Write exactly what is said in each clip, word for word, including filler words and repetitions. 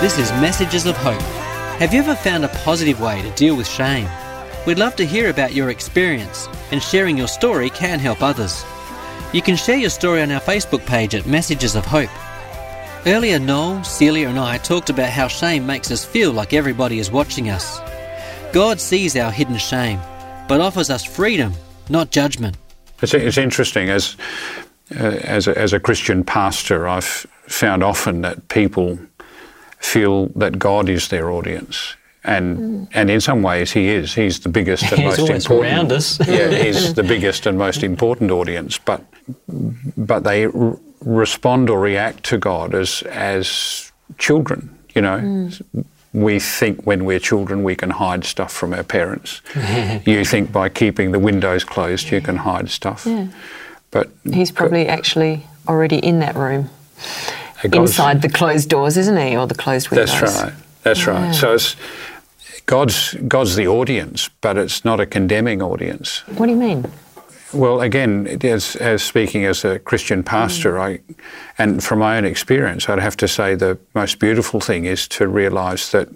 This is Messages of Hope. Have you ever found a positive way to deal with shame? We'd love to hear about your experience, and sharing your story can help others. You can share your story on our Facebook page at Messages of Hope. Earlier, Noel, Celia and I talked about how shame makes us feel like everybody is watching us. God sees our hidden shame, but offers us freedom, not judgment. It's, it's interesting, as, uh, as, a, as a Christian pastor, I've found often that people feel that God is their audience. And mm. and in some ways he is. He's the biggest and he's most always important. Around us. Yeah, he's the biggest and most important audience. But but they r- respond or react to God as as children. You know, mm. we think when we're children we can hide stuff from our parents. You think by keeping the windows closed you can hide stuff. Yeah. But he's probably but, actually already in that room, God's, inside the closed doors, isn't he, or the closed windows? That's right. That's yeah. right. So it's. God's God's the audience, but it's not a condemning audience. What do you mean? Well, again, as, as speaking as a Christian pastor, mm. I, and from my own experience, I'd have to say the most beautiful thing is to realise that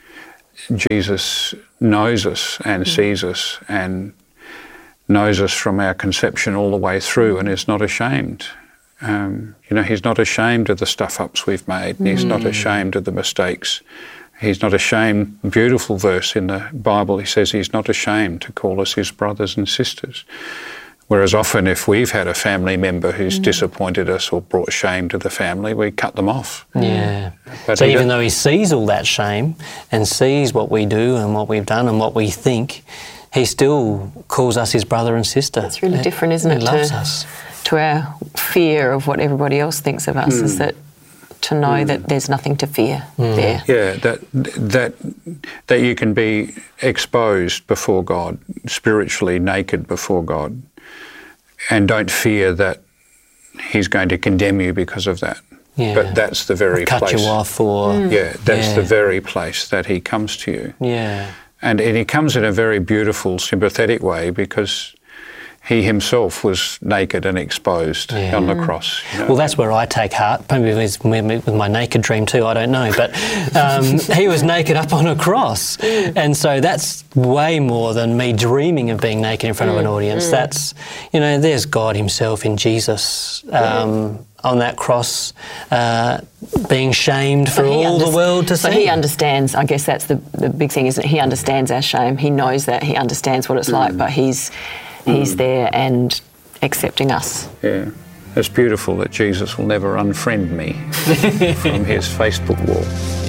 Jesus knows us and mm. sees us and knows us from our conception all the way through, and is not ashamed. Um, you know, he's not ashamed of the stuff-ups we've made. Mm. He's not ashamed of the mistakes. He's not ashamed. Beautiful verse in the Bible, he says he's not ashamed to call us his brothers and sisters. Whereas often if we've had a family member who's mm. disappointed us or brought shame to the family, we cut them off. Yeah. But so even though he sees all that shame and sees what we do and what we've done and what we think, he still calls us his brother and sister. It's really different, isn't it? He loves to, us. To our fear of what everybody else thinks of us, mm. is that to know mm. that there's nothing to fear mm. there. Yeah, that that that you can be exposed before God, spiritually naked before God, and don't fear that he's going to condemn you because of that. Yeah. But that's the very or cut place. you off or... Mm. Yeah, that's yeah. the very place that he comes to you. Yeah. And, and he comes in a very beautiful, sympathetic way, because he himself was naked and exposed yeah. on the cross. You know? Well, that's where I take heart, maybe with, with my naked dream too, I don't know, but um, he was naked up on a cross. And so that's way more than me dreaming of being naked in front mm. of an audience. Mm. That's, you know, there's God himself in Jesus um, on that cross, uh, being shamed for all the world to see. So he understands, I guess that's the, the big thing, isn't it? He understands our shame. He knows that. He understands what it's mm. like, but he's... He's there and accepting us. Yeah. It's beautiful that Jesus will never unfriend me from his Facebook wall.